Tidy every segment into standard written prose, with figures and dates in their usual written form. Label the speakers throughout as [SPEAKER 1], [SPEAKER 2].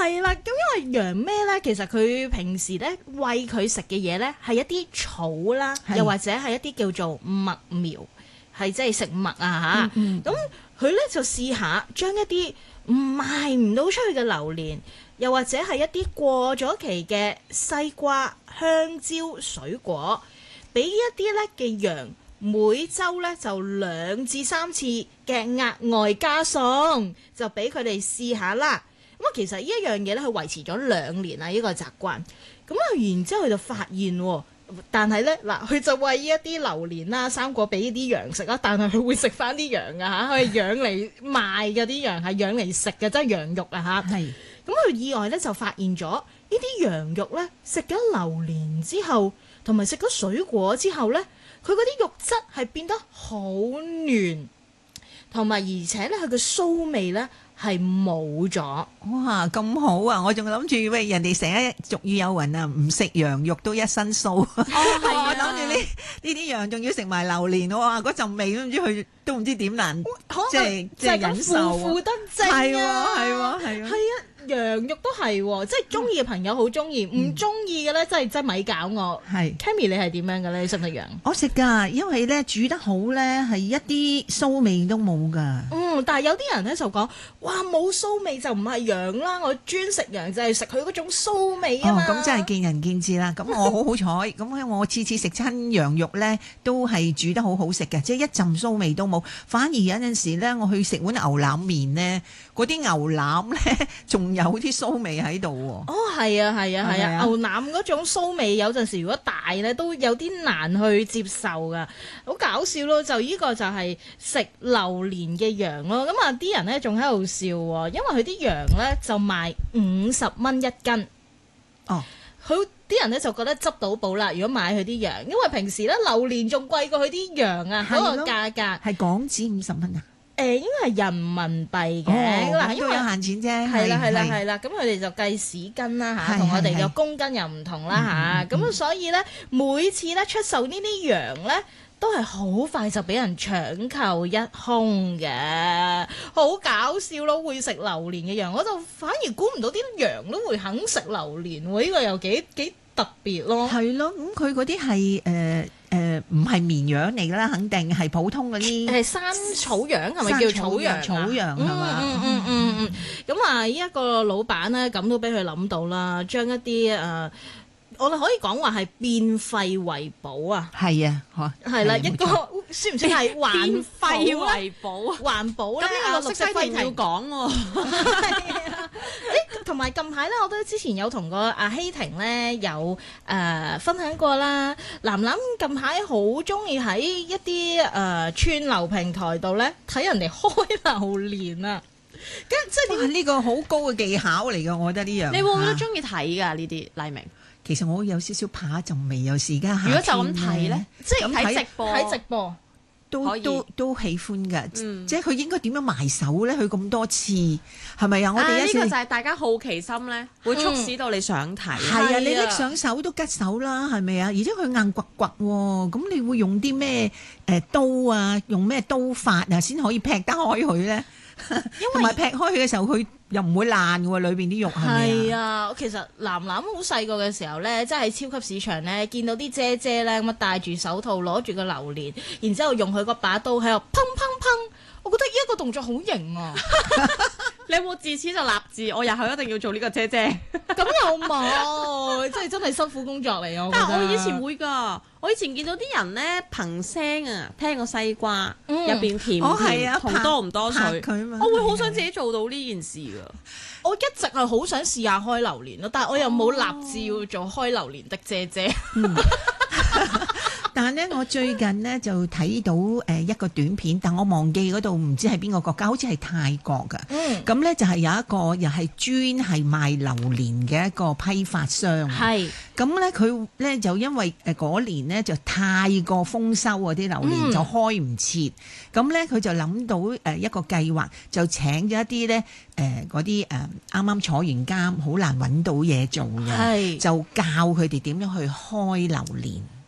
[SPEAKER 1] 係啦，咁因為羊咩咧，其實佢平時咧餵佢食嘅嘢咧係一啲草啦，又或者係一啲叫做麥苗，係即係食麥啊嚇。咁佢咧就試下將一啲賣唔到出去嘅榴蓮，又或者係一啲過咗期嘅西瓜、香蕉水果，俾一啲咧嘅羊每週咧就2至3次嘅額外加餸，就俾佢哋試下啦。咁啊，其實呢一樣嘢咧，佢維持咗2年啦，呢個習慣。咁啊，然之後佢就發現喎，但係咧嗱，佢就餵一啲榴蓮啦、生果俾啲羊食啦，但係佢會食翻啲羊啊嚇，佢係養嚟賣嘅，啲羊係養嚟食嘅，即係羊肉啊嚇。係。咁佢意外咧就發現咗呢啲羊肉咧食咗榴蓮之後，同埋食咗水果之後咧，佢嗰啲肉質係變得好嫩，同埋而且咧佢嘅騷味咧係冇咗。
[SPEAKER 2] 哇，咁好啊！我仲諗住喂，人哋成日俗語有云啊，唔食羊肉都一身騷。我諗住呢啲羊仲要食埋榴蓮，哇！嗰陣味都唔知佢都唔知點難，即係忍受。
[SPEAKER 1] 負得正啊！
[SPEAKER 2] 係啊！
[SPEAKER 1] 羊肉都係喎，即係中意嘅朋友好中意，唔中意嘅咧真係咪搞我。係 Cammy 你係點樣嘅咧？你食唔食羊？
[SPEAKER 2] 我食㗎，因為咧煮得好咧係一啲騷味都冇㗎。
[SPEAKER 1] 但係有啲人咧就講，哇冇騷味就唔係羊啦，我專食羊就係食佢嗰種騷味啊嘛。
[SPEAKER 2] 咁真係見仁見智啦。咁我好好彩，咁我次次食親羊肉咧都係煮得好好食嘅，即係一陣騷味都冇。反而有陣時咧，我去食碗牛腩麵咧，嗰啲牛腩咧仲有啲騷味喺度喎。
[SPEAKER 1] 係啊，牛腩嗰種騷味有陣時如果大咧都有啲難去接受噶，好搞笑咯。就呢個就係食榴蓮嘅羊咯。咁啊啲人咧仲喺度笑喎，因為佢啲羊咧就賣50蚊1斤。佢啲人咧就覺得執到寶啦。如果買佢啲羊，因為平時咧榴蓮仲貴過佢啲羊啊，嗰個價格
[SPEAKER 2] 係港紙50蚊啊。
[SPEAKER 1] 應該係人民幣嘅，嗱，因為
[SPEAKER 2] 有限錢啫。
[SPEAKER 1] 係啦，咁佢哋就計市斤啦嚇，同我哋嘅公斤又唔同啦嚇，咁所以咧每次咧出售呢啲羊咧，都係好快就俾人搶購一空嘅，好搞笑咯！會食榴蓮嘅羊，我就反而估唔到啲羊都會肯食榴蓮喎，呢個又幾特別咯。
[SPEAKER 2] 係咯，咁佢嗰啲係唔係綿羊嚟㗎啦，肯定係普通嗰啲。
[SPEAKER 1] 係山草羊係咪叫草羊？
[SPEAKER 2] 草羊係嘛？
[SPEAKER 1] 咁啊，呢一個老闆咧，咁都俾佢諗到啦，將一啲我哋可以講話係變廢為寶啊！係
[SPEAKER 2] 啊，
[SPEAKER 1] 係啦，一個算唔算係環廢為寶啊？環保咧，
[SPEAKER 3] 咁呢個綠色規定要講喎。
[SPEAKER 1] 同埋近排咧，我都之前有同個阿希婷咧有分享過啦。藍藍近排好中意喺一啲串流平台度咧睇人哋開榴蓮啊！即係
[SPEAKER 2] 呢個好高嘅技巧嚟㗎，我覺得呢樣。
[SPEAKER 3] 你會唔會都中意睇㗎呢啲？黎明，
[SPEAKER 2] 其實我有少少怕就未有時間。
[SPEAKER 3] 如果就咁睇咧，即係睇直播。
[SPEAKER 2] 都喜歡㗎，即係佢應該點樣埋手咧？佢咁多次係咪啊？我哋
[SPEAKER 3] 呢個就係大家好奇心咧，會促使到你想睇。
[SPEAKER 2] 係啊，你拎上手都吉手啦，係咪啊？而且佢硬掘掘喎，咁你會用啲咩刀啊？用咩刀法啊，先可以劈得開佢咧？同埋劈開佢嘅時候，佢又唔會爛喎，裏邊啲肉係咪啊？
[SPEAKER 1] 係啊，其實藍藍好細個嘅時候咧，即係喺超級市場咧，見到啲姐姐咧咁啊，戴住手套攞住個榴蓮，然之後用佢個把刀喺度砰砰砰，我覺得呢一個動作好型啊！
[SPEAKER 3] 你有冇自此就立志，我日後一定要做呢個姐姐？
[SPEAKER 1] 咁又冇，即係真係辛苦工作嚟啊！
[SPEAKER 3] 我以前會㗎，我以前見到啲人咧憑聲啊，聽個西瓜入邊甜唔甜，同多唔多水，我會好想自己做到呢件事㗎。
[SPEAKER 1] 我一直係好想試下開榴蓮咯，但係我又冇立志要做開榴蓮的姐姐。
[SPEAKER 2] 但係咧，我最近咧就睇到一個短片，但我忘記嗰度唔知係邊個國家，好似係泰國㗎。咁咧就係有一個又係專係賣榴蓮嘅一個批發商。係。咁咧佢咧就因為嗰年咧就太過豐收啊，啲榴蓮就開唔切。咁咧佢就諗到一個計劃，就請咗一啲咧嗰啲啱啱坐完監，好難揾到嘢做嘅，就教佢哋點樣去開榴蓮。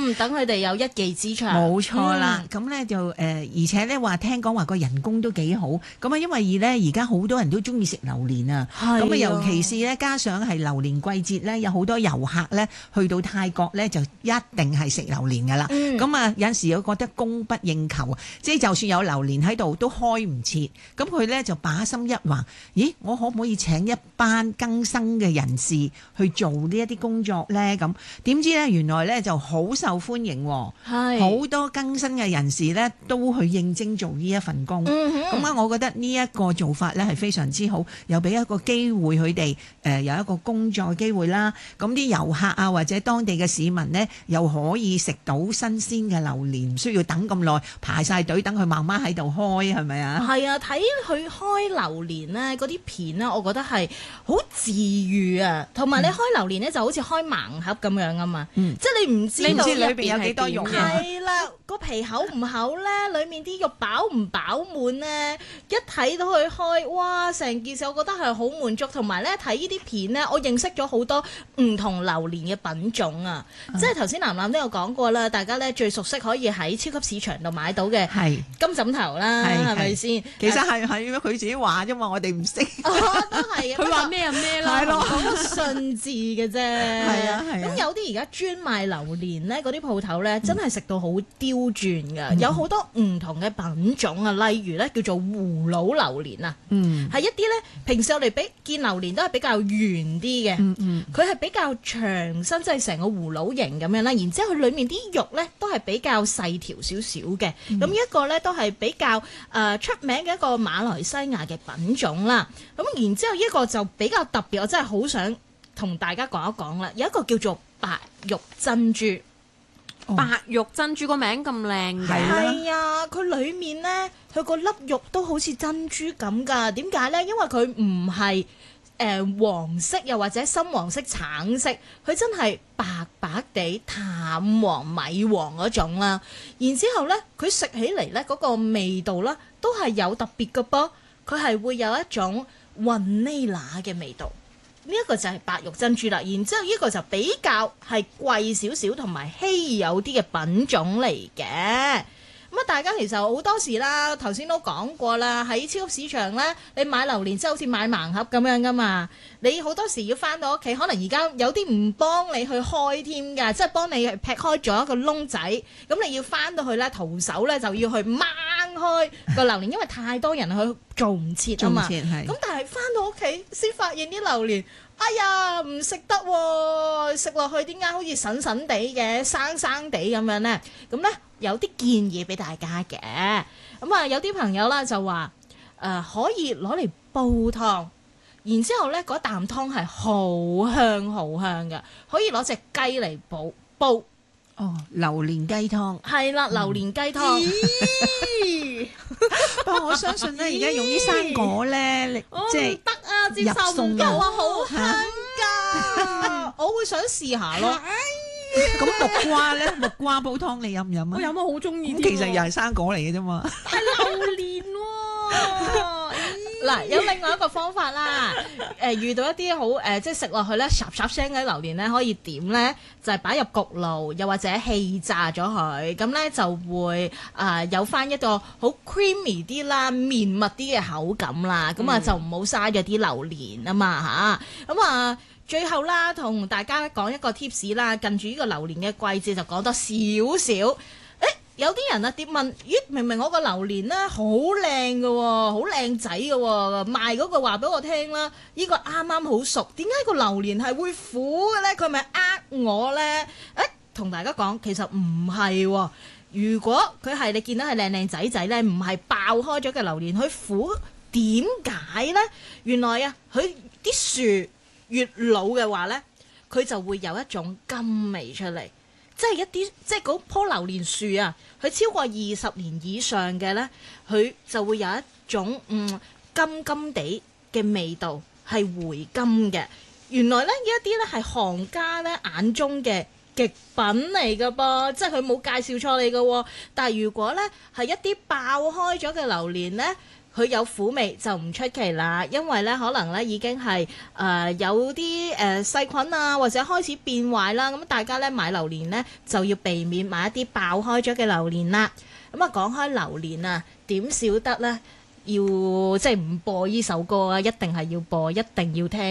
[SPEAKER 1] 等佢哋有一技之長。
[SPEAKER 2] 冇錯啦，咁咧就而且咧話聽講話個人工都幾好，咁啊因為咧而家好多人都中意食榴蓮啊，咁啊尤其是咧加上係榴蓮季節咧，有好多遊客咧去到泰國咧就一定係食榴蓮噶啦，咁啊有陣時我覺得供不應求，即係就算有榴蓮喺度都開唔切，咁佢咧就把心一橫，咦我可唔可以請一班更生嘅人士去做呢一啲工作咧？咁點知咧原來咧就好受歡迎，好多更生嘅人士咧都去應徵做呢一份工，咁啊我覺得呢一個做法咧係非常之好，又俾一個機會佢哋有一個工作機會啦。咁啲遊客啊或者當地嘅市民呢，又可以食到新鮮嘅榴蓮，唔需要等咁耐排晒隊等佢慢慢喺度開，係咪啊？
[SPEAKER 1] 係啊，睇佢開榴蓮咧嗰啲片咧，我覺得係好治癒啊，同埋你開榴蓮咧就好似開盲盒咁樣啊嘛，即係你唔知道
[SPEAKER 2] 裏邊有幾多肉嘅。
[SPEAKER 1] 係啦，個皮厚唔厚咧，裡面啲肉飽唔飽滿咧，一睇到佢開，哇！成件事我覺得係好滿足，同埋咧睇呢啲片咧，我認識咗好多唔同榴蓮嘅品種啊，即係頭先楠楠都有講過啦，大家咧最熟悉可以喺超級市場度買到嘅金枕頭啦，係咪先？
[SPEAKER 2] 其實係佢自己話啫嘛，我哋唔識。
[SPEAKER 1] 都係
[SPEAKER 3] 佢話咩就咩啦，
[SPEAKER 1] 講個信字嘅啫。
[SPEAKER 2] 係啊係啊。
[SPEAKER 1] 咁有啲而家專賣榴蓮咧，嗰啲鋪頭咧真係食到好刁鑽㗎，有好多唔同嘅品種啊，例如咧叫做葫蘆榴蓮啊，係一啲咧平時我哋見榴蓮都係比較圓啲嘅，佢係比較長身，即係成個葫蘆形咁樣啦。然之後佢裡面啲肉咧都係比較細條少少嘅。咁一個咧都係比較出名嘅一個馬來西亞嘅品種啦。咁然之後一個就比較特別，我真係好想同大家講一講啦。有一個叫做白玉珍珠。
[SPEAKER 3] 白玉珍珠個名咁靚嘅，
[SPEAKER 1] 係啊！佢裡面呢，佢個粒肉都好似珍珠咁㗎。點解呢？因為佢唔係黃色，又或者深黃色、橙色，佢真係白白地淡黃米黃嗰種啦。然之後呢，佢食起嚟呢嗰個味道啦，都係有特別嘅噃。佢係會有一種雲呢拿嘅味道。呢一個就係白玉珍珠啦，然之後呢個就比較係貴少少同埋稀有啲嘅品種嚟嘅。咁啊，大家其實好多時啦，頭先都講過啦，喺超級市場咧，你買榴蓮即係好似買盲盒咁樣噶嘛。你好多時要翻到屋企，可能而家有啲唔幫你去開添㗎，即係幫你劈開咗一個窿仔，咁你要翻到去咧，徒手咧就要去掹開個榴蓮，因為太多人去做唔切啊嘛。咁但係翻到屋企先發現啲榴蓮，哎呀唔食得喎，食落去點解好似筍筍地嘅，生生地咁樣咧？咁咧有啲建議俾大家嘅，咁啊有啲朋友啦就話可以攞嚟煲湯。然之後咧，嗰啖湯係好香好香嘅，可以攞隻雞嚟煲。
[SPEAKER 2] 哦，榴蓮雞湯
[SPEAKER 1] 係啦，榴蓮雞湯。
[SPEAKER 2] 不過我相信咧，而家用啲生果咧，即係
[SPEAKER 1] 得啊，接受唔到啊，好香㗎！我會想試下咯。
[SPEAKER 2] 咁木瓜咧，木瓜煲湯你飲唔飲啊？
[SPEAKER 3] 我飲啊，好中意。
[SPEAKER 2] 其實又係生果嚟嘅啫嘛。
[SPEAKER 1] 係榴蓮喎。嗱，有另外一個方法啦。遇到一啲好即係食落去咧，霎霎聲嘅榴蓮咧，可以點咧？就係擺入焗爐，又或者氣炸咗佢，咁咧就會有翻一個好 creamy 啲啦、綿密啲嘅口感啦。咁就唔好嘥咗啲榴蓮啊嘛嚇。咁最後啦，同大家講一個 tips 啦。近住呢個榴蓮嘅季節，就講多少少。有啲人啊，問咦，明明我個榴蓮咧好靚嘅喎，好靚仔嘅喎，賣嗰個話俾我聽啦，呢個啱啱好熟，點解個榴蓮係會苦嘅咧？佢咪我咧？同大家講，其實唔係喎。如果佢係你見到係靚靚仔仔咧，唔係爆開咗嘅榴蓮，佢苦點解咧？原來啊，佢啲樹越老嘅話咧，佢就會有一種甘味出嚟。即係嗰棵榴蓮樹啊，佢超過20年以上嘅咧，佢就會有一種甘甘地嘅味道，係回甘嘅。原來咧呢一啲咧係行家咧眼中嘅極品嚟嘅噃，即係佢冇介紹錯你嘅喎。但係如果咧係一啲爆開咗嘅榴蓮咧， 佢有苦味就唔出奇啦，因為咧可能咧已經係有啲細菌啊，或者開始變壞啦。咁大家咧買榴蓮咧就要避免買一啲爆開咗嘅榴蓮啦。咁啊講開榴蓮啊，點少得咧？要即係唔播呢首歌啊，一定係要播，一定要聽。